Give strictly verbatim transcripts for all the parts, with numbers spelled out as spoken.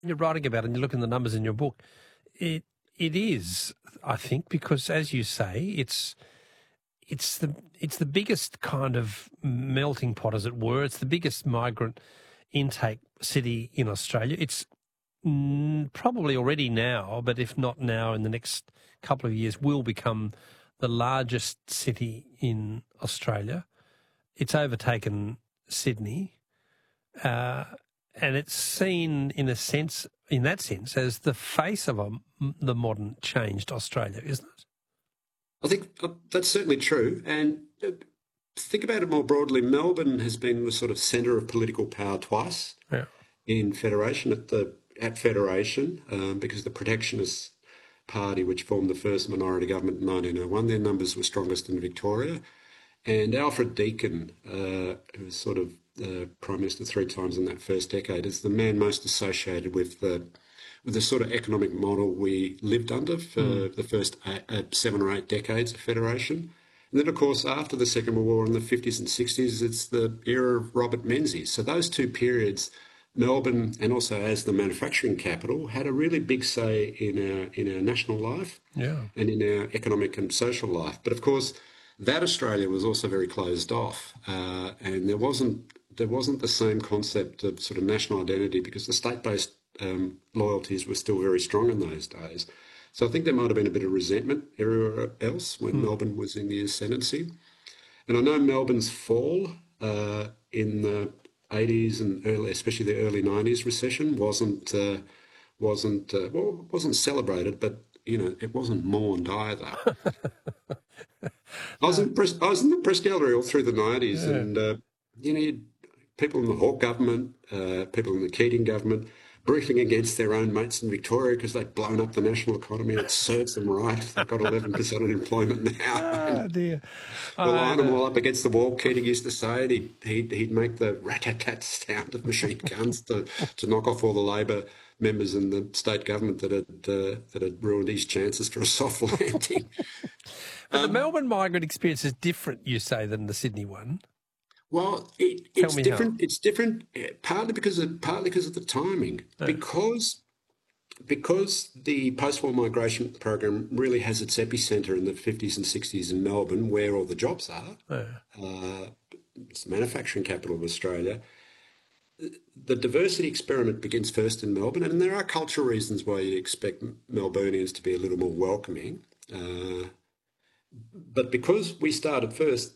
you're writing about it and you look in the numbers in your book, it it is, I think, because as you say, it's it's the it's the biggest kind of melting pot, as it were. It's the biggest migrant intake city in Australia. It's mm, probably already now, but if not now, in the next couple of years, will become the largest city in Australia. It's overtaken Sydney, uh, and it's seen in a sense, in that sense, as the face of a, the modern changed Australia, isn't it? I think that's certainly true. And think about it more broadly. Melbourne has been the sort of centre of political power twice yeah. in Federation, at the at Federation, um, because the Protectionist Party, which formed the first minority government in nineteen oh one, their numbers were strongest in Victoria. And Alfred Deakin, uh, who was sort of uh, Prime Minister three times in that first decade, is the man most associated with the with the sort of economic model we lived under for mm. the first eight, uh, seven or eight decades of Federation. And then, of course, after the Second World War in the fifties and sixties, it's the era of Robert Menzies. So those two periods, Melbourne, and also as the manufacturing capital, had a really big say in our in our national life yeah. and in our economic and social life. But of course, that Australia was also very closed off, uh, and there wasn't there wasn't the same concept of sort of national identity because the state-based um, loyalties were still very strong in those days. So I think there might have been a bit of resentment everywhere else when mm. Melbourne was in the ascendancy. And I know Melbourne's fall uh, in the eighties and early, especially the early nineties recession, wasn't uh, wasn't uh, well, wasn't celebrated, but you know it wasn't mourned either. I was in press, I was in the press gallery all through the nineties, yeah. and uh, you know, you'd, people in the Hawke government, uh, people in the Keating government, briefing against their own mates in Victoria because they'd blown up the national economy. It serves them right. They've got eleven percent unemployment now. Oh, dear. We'll line them all up against the wall. Keating used to say it. He'd, he'd, he'd make the rat-tat-tat sound of machine guns to, to knock off all the Labor members in the state government that had uh, that had ruined his chances for a soft landing. But um, the Melbourne migrant experience is different, you say, than the Sydney one. Well, it, it's different. How. It's different partly because of partly because of the timing. Oh. Because because the post-war migration program really has its epicentre in the fifties and sixties in Melbourne, where all the jobs are. Oh. Uh, it's the manufacturing capital of Australia. The diversity experiment begins first in Melbourne, and there are cultural reasons why you expect Melburnians to be a little more welcoming. Uh, but because we started first,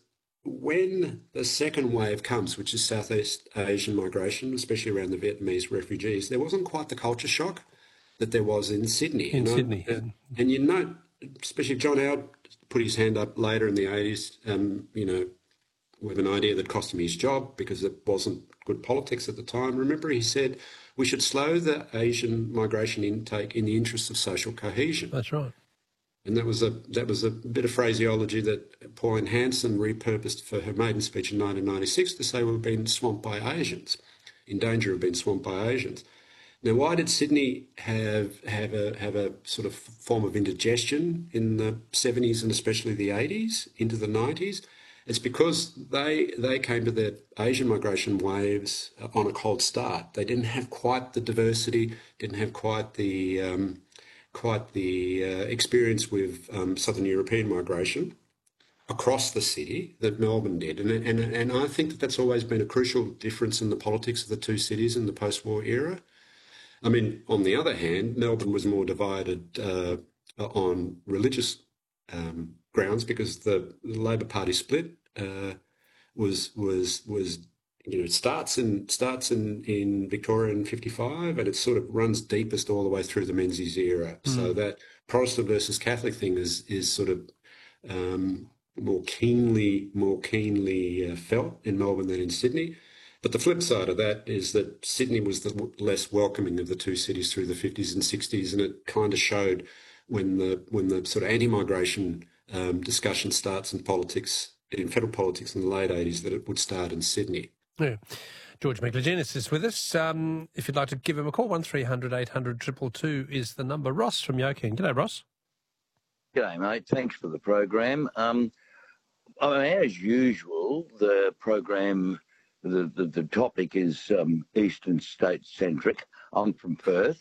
when the second wave comes, which is Southeast Asian migration, especially around the Vietnamese refugees, there wasn't quite the culture shock that there was in Sydney. In you know? Sydney. And, and you know, especially John Howard put his hand up later in the eighties, um, you know, with an idea that cost him his job because it wasn't good politics at the time. Remember, he said we should slow the Asian migration intake in the interests of social cohesion. That's right. And that was a that was a bit of phraseology that Pauline Hanson repurposed for her maiden speech in nineteen ninety-six to say we've been swamped by Asians, in danger of being swamped by Asians. Now, why did Sydney have have a have a sort of form of indigestion in the seventies and especially the eighties into the nineties? It's because they they came to the Asian migration waves on a cold start. They didn't have quite the diversity, didn't have quite the um, quite the uh, experience with um, Southern European migration across the city that Melbourne did. And, and, and I think that that's always been a crucial difference in the politics of the two cities in the post-war era. I mean, on the other hand, Melbourne was more divided uh, on religious um, grounds because the, the Labor Party split uh, was was was you know it starts in starts in, in Victoria in fifty-five and it sort of runs deepest all the way through the Menzies era. Mm. So that Protestant versus Catholic thing is is sort of um, more keenly more keenly uh, felt in Melbourne than in Sydney. But the flip side of that is that Sydney was the less welcoming of the two cities through the fifties and sixties, and it kind of showed when the when the sort of anti-migration um, discussion starts in politics, in federal politics in the late eighties, that it would start in Sydney. Yeah. George Megalogenis is with us. Um, if you'd like to give him a call, one three hundred eight hundred two two two is the number. Ross from Yoking. G'day, Ross. G'day, mate. Thanks for the program. Um, I mean, as usual, the program... The, the, the topic is um, Eastern States-centric. I'm from Perth.